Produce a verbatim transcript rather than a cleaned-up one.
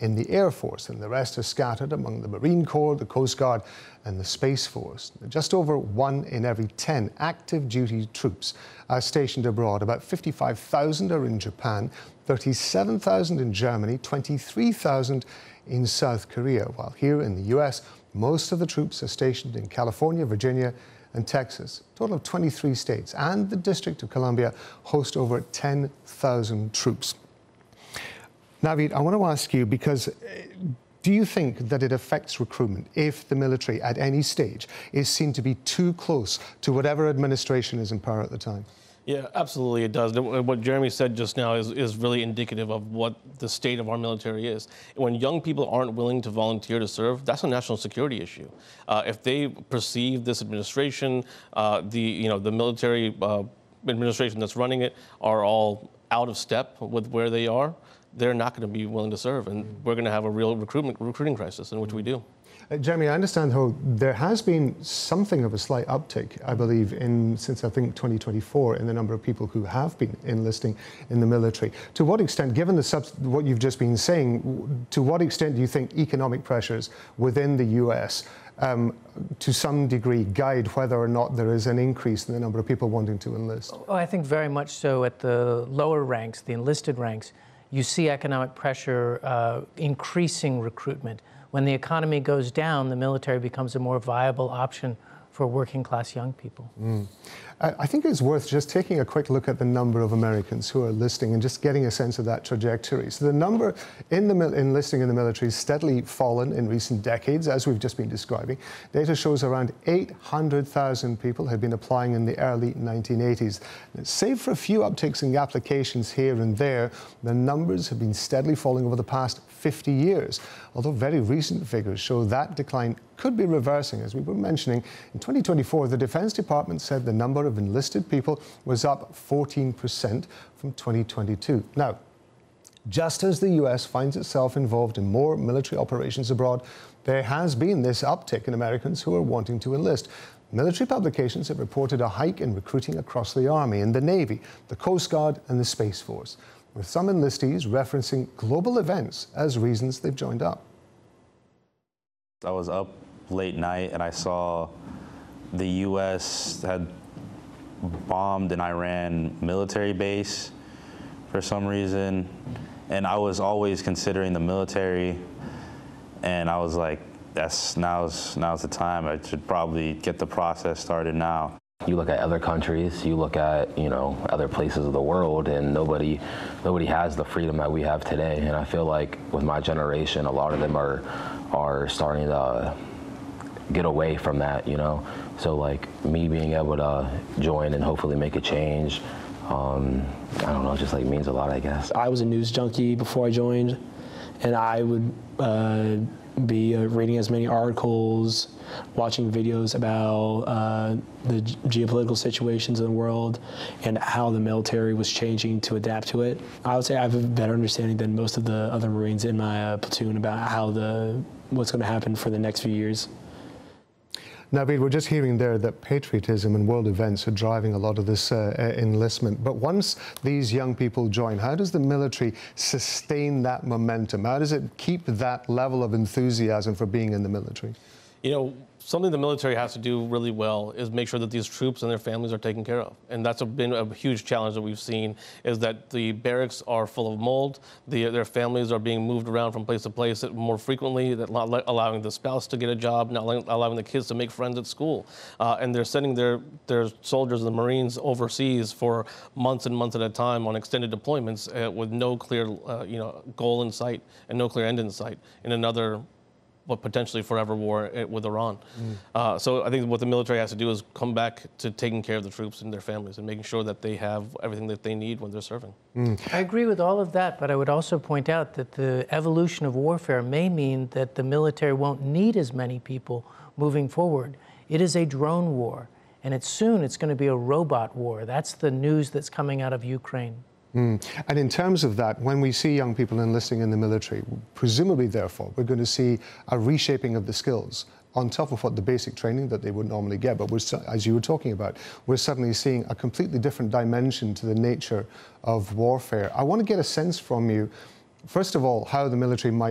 in the Air Force, and the rest are scattered among the Marine Corps, the Coast Guard, and the Space Force. Just over one in every ten active duty troops are stationed abroad. About fifty-five thousand are in Japan, thirty-seven thousand in Germany, twenty-three thousand in South Korea, while here in the U S, most of the troops are stationed in California, Virginia, and Texas. A total of twenty-three states and the District of Columbia host over ten thousand troops. Naveed, I want to ask you, because do you think that it affects recruitment if the military at any stage is seen to be too close to whatever administration is in power at the time? Yeah, absolutely it does. What Jeremy said just now is, is really indicative of what the state of our military is. When young people aren't willing to volunteer to serve, that's a national security issue. Uh, if they perceive this administration, uh, the, you know, the military uh, administration that's running it are all out of step with where they are, they're not going to be willing to serve, and we're going to have a real recruitment recruiting crisis, in which we do. Uh, Jeremy, I understand how there has been something of a slight uptick, I believe, in since I think twenty twenty-four, in the number of people who have been enlisting in the military. To what extent, given the subs what you've just been saying, to what extent do you think economic pressures within the U S um, to some degree guide whether or not there is an increase in the number of people wanting to enlist? Oh, I think very much so. At the lower ranks, the enlisted ranks, you see economic pressure uh, increasing recruitment. When the economy goes down, the military becomes a more viable option for working class young people. Mm. I think it's worth just taking a quick look at the number of Americans who are enlisting and just getting a sense of that trajectory. So the number in the enlisting in the military has steadily fallen in recent decades, as we've just been describing. Data shows around eight hundred thousand people had been applying in the early nineteen eighties. Save for a few upticks in applications here and there, the numbers have been steadily falling over the past fifty years, although very recent figures show that decline could be reversing. As we were mentioning, in twenty twenty-four, the Defense Department said the number of enlisted people was up fourteen percent from twenty twenty-two. Now, just as the U S finds itself involved in more military operations abroad, there has been this uptick in Americans who are wanting to enlist. Military publications have reported a hike in recruiting across the Army, in the Navy, the Coast Guard, and the Space Force, with some enlistees referencing global events as reasons they've joined up. I was up late night and I saw the U S had bombed an Iran military base for some reason, and I was always considering the military, and I was like, that's now's now's the time. I should probably get the process started now. You look at other countries, you look at, you know, other places of the world, and nobody nobody has the freedom that we have today. And I feel like with my generation, a lot of them are are starting to get away from that, you know. So like me being able to join and hopefully make a change, um, I don't know, just like means a lot, I guess. I was a news junkie before I joined, and I would uh, be uh, reading as many articles, watching videos about uh, the geopolitical situations in the world and how the military was changing to adapt to it. I would say I have a better understanding than most of the other Marines in my uh, platoon about how the what's going to happen for the next few years. Naveed, we're just hearing there that patriotism and world events are driving a lot of this uh, enlistment. But once these young people join, how does the military sustain that momentum? How does it keep that level of enthusiasm for being in the military? You know, something the military has to do really well is make sure that these troops and their families are taken care of. And that's a, been a huge challenge that we've seen, is that the barracks are full of mold, the, their families are being moved around from place to place more frequently, that not allowing the spouse to get a job, not allowing the kids to make friends at school. Uh, and they're sending their, their soldiers and the Marines overseas for months and months at a time on extended deployments uh, with no clear uh, you know, goal in sight and no clear end in sight in another what potentially forever war with Iran. Mm. Uh, so I think what the military has to do is come back to taking care of the troops and their families and making sure that they have everything that they need when they're serving. Mm. I agree with all of that, but I would also point out that the evolution of warfare may mean that the military won't need as many people moving forward. It is a drone war, and it's soon it's going to be a robot war. That's the news that's coming out of Ukraine. Mm. And in terms of that, when we see young people enlisting in the military, presumably, therefore, we're going to see a reshaping of the skills on top of what the basic training that they would normally get. But we're, as you were talking about, we're suddenly seeing a completely different dimension to the nature of warfare. I want to get a sense from you, first of all, how the military might